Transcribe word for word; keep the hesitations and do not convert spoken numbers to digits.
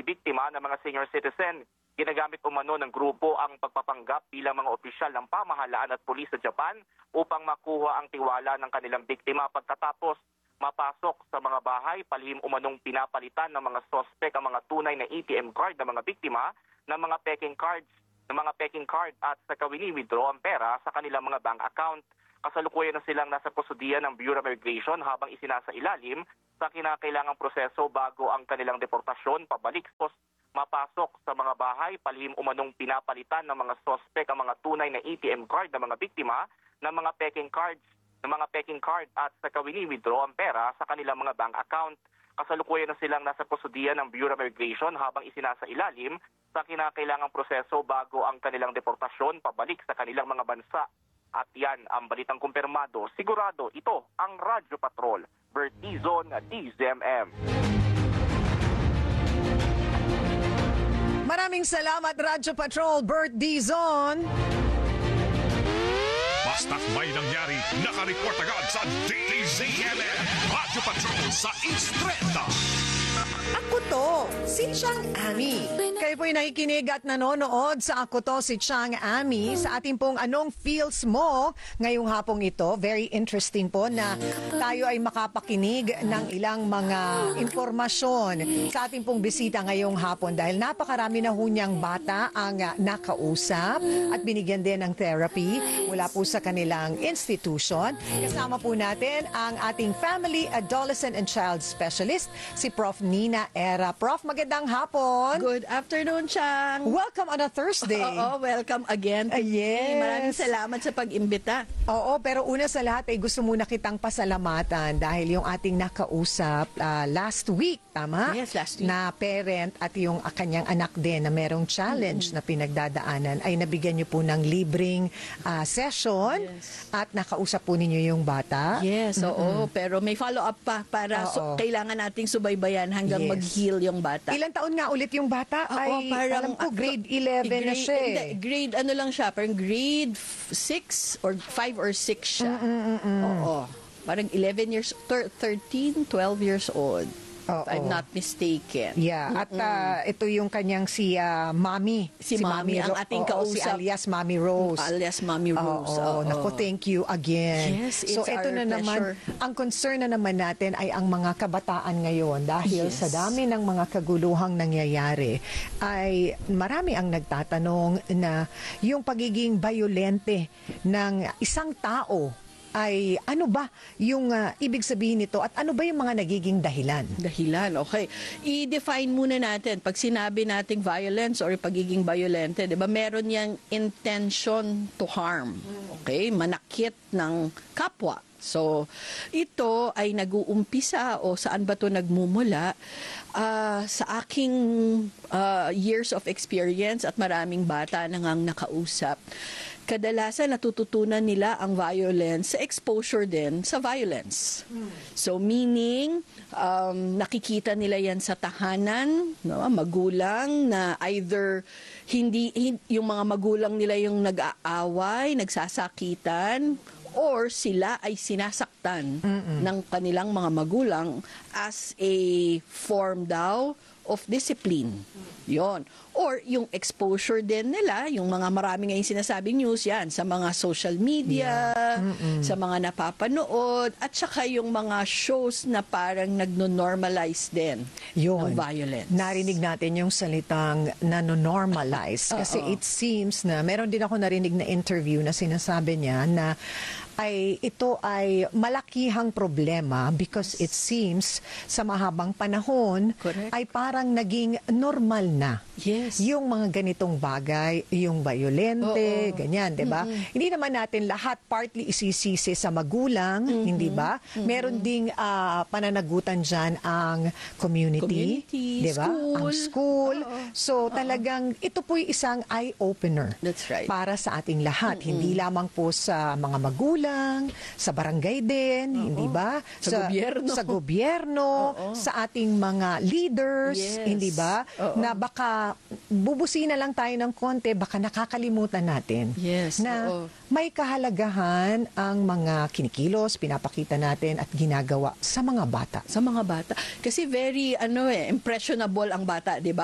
bibiktima ng mga senior citizen. Ginagamit umano ng grupo ang pagpapanggap bilang mga opisyal ng pamahalaan at pulis sa Japan upang makuha ang tiwala ng kanilang biktima pagkatapos mapasok sa mga bahay. Palihim umanong pinapalitan ng mga sospek ang mga tunay na A T M card ng mga biktima ng mga peking cards, ng mga peking card at sa wini-withdraw ang pera sa kanilang mga bank account. Kasalukuyan na silang nasa kustudiya ng Bureau of Immigration habang isinasailalim sa kinakailangang proseso bago ang kanilang deportasyon pabalik. Mapasok sa mga bahay, palihim umanong pinapalitan ng mga sospek ang mga tunay na A T M card ng mga biktima ng mga peking cards, ng mga peking card at sa wini-withdraw ang pera sa kanilang mga bank account. Kasalukuyan na silang nasa kustudiya ng Bureau of Immigration habang isinasailalim sa kinakailangang proseso bago ang kanilang deportasyon pabalik sa kanilang mga bansa. At yan ang balitang kumpirmado. Sigurado ito ang Radyo Patrol, Bert Dizon, D Z M M. Maraming salamat, Radyo Patrol, Bert Dizon. Basta't may nangyari, nakareport agad sa D Z M M. Radyo Patrol sa Istreta. Ako to, si Chang Ami. Kayo po'y nakikinig at nanonood sa Ako to, si Chang Ami sa ating pong Anong Feels Mo ngayong hapong ito. Very interesting po na tayo ay makapakinig ng ilang mga impormasyon sa ating pong bisita ngayong hapon dahil napakarami na hunyang bata ang uh, nakausap at binigyan din ng therapy mula po sa kanilang institution. Kasama po natin ang ating Family, Adolescent and Child Specialist, si Prof Nina Era. Prof, magandang hapon. Good afternoon, Chang. Welcome on a Thursday. Oo, welcome again. Uh, yes. Maraming salamat sa pag-imbita. Oo, pero una sa lahat ay gusto muna kitang pasalamatan dahil yung ating nakausap uh, last week, tama? Yes, last week. Na parent at yung uh, kanyang anak din na merong challenge mm-hmm. na pinagdadaanan ay nabigyan niyo po ng libreng uh, session yes. at nakausap po ninyo yung bata. Yes, mm-hmm. oo. Pero may follow-up pa para so, kailangan nating subaybayan hanggang yes. mag-heal yung bata. Ilang taon nga ulit yung bata? Oo, ay, parang, alam ko, grade eleven grade, na siya. Hindi, grade ano lang siya, parang grade six or five or six siya. Mm-mm-mm. Oo. Parang eleven years, thirteen, twelve years old. Oh, if I'm oh. not mistaken. Yeah, at uh, ito yung kanyang si uh, Mami. Si, si Mami, ang ating kausap. Si alias Mami Rose. Alias Mami Rose. Oo, oh, oh. Naku, thank you again. Yes, it's so ito na pleasure. naman, ang concern na naman natin ay ang mga kabataan ngayon dahil yes. sa dami ng mga kaguluhang nangyayari ay marami ang nagtatanong na yung pagiging violente ng isang tao ay ano ba yung uh, ibig sabihin nito at ano ba yung mga nagiging dahilan? Dahilan, okay. I-define muna natin. Pag sinabi nating violence or pagiging violente, di ba, meron yang intention to harm. Okay? Manakit ng kapwa. So, ito ay nag-uumpisa o saan ba ito nagmumula uh, sa aking uh, years of experience at maraming bata nang ang nakausap. Kadalasan natututunan nila ang violence sa exposure din sa violence. So meaning, um, nakikita nila yan sa tahanan, no? Magulang na either hindi, hindi yung mga magulang nila yung nag-aaway, nagsasakitan, or sila ay sinasaktan Mm-mm. ng kanilang mga magulang as a form daw of discipline. Yon. Or yung exposure din nila, yung mga marami ngayong sinasabing news yan, sa mga social media, yeah. sa mga napapanood, at saka yung mga shows na parang nagno-normalize din Yun. ng violence. Narinig natin yung salitang nano-normalize kasi Uh-oh. It seems na, meron din ako narinig na interview na sinasabi niya na ay ito ay malakihang problema because it seems sa mahabang panahon Correct. ay parang naging normal na. Yes. Yung mga ganitong bagay, yung violente, Oo. ganyan, 'di ba? Mm-hmm. Hindi naman natin lahat partly isisisi sa magulang, mm-hmm. hindi ba? Mm-hmm. Meron ding uh, pananagutan diyan ang community, community 'di ba? Ang school. Oo. So Oo. talagang ito po ay isang eye opener. That's right. Para sa ating lahat, mm-hmm. hindi lamang po sa mga magulang, sa barangay din, Oo. hindi ba? Sa, sa gobyerno. Sa gobyerno, Oo. sa ating mga leaders, yes. hindi ba? Oo. Na baka bubusina lang tayo ng konti, baka nakakalimutan natin yes. na Oo. may kahalagahan ang mga kinikilos, pinapakita natin at ginagawa sa mga bata. Sa mga bata. Kasi very, ano eh, impressionable ang bata, di ba?